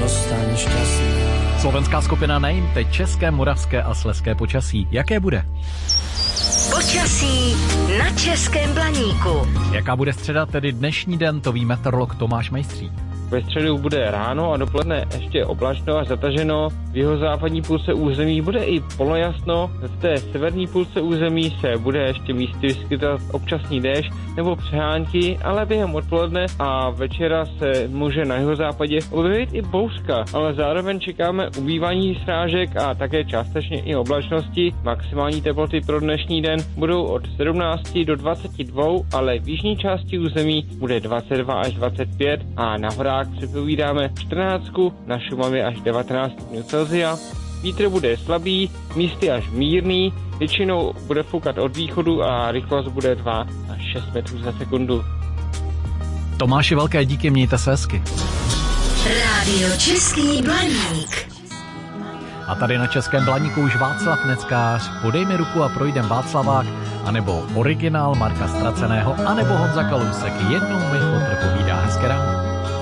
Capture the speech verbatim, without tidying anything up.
zostaň šťastná. Slovenská skupina Name, teď české, moravské a slezské počasí. Jaké bude? Počasí na Českém Blaníku. Jaká bude středa, tedy dnešní den, to ví meteorolog Tomáš Mejstřík. Ve středu bude ráno a dopoledne ještě oblačno a zataženo. V jihozápadní půlce území bude i polojasno. V té severní půlce území se bude ještě místy vyskytovat občasný déšť nebo přehánky, ale během odpoledne a večera se může na jihozápadě objevit i bouřka, ale zároveň čekáme ubývání srážek a také částečně i oblačnosti. Maximální teploty pro dnešní den budou od sedmnácti do dvaceti dvou, ale v jižní části území bude dvacet dva až dvacet pět a na horách předpovídáme čtrnáct, na Šumavě až devatenáct stupňů Celsia. Vítr bude slabý, místy až mírný, většinou bude foukat od východu a rychlost bude dva až šest metrů za sekundu. Tomáši, velké díky, mějte se hezky. Rádio Český Blaník. A tady na Českém Blaníku už Václav Neckář, Podej mi ruku a projdem Václavák, anebo originál Marka Straceného, anebo Honza Kalousek, jednou mi potrpovídá. Hezké ráno.